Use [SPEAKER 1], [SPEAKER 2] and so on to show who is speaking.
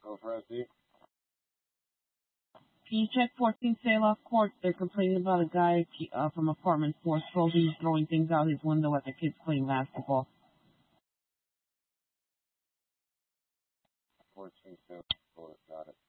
[SPEAKER 1] Oh, Frosty.
[SPEAKER 2] Can you check 14 Saloff Court? They're complaining about a guy from apartment 4 supposedly throwing things out his window at the kids playing basketball.
[SPEAKER 1] 14 Saloff Court, got it.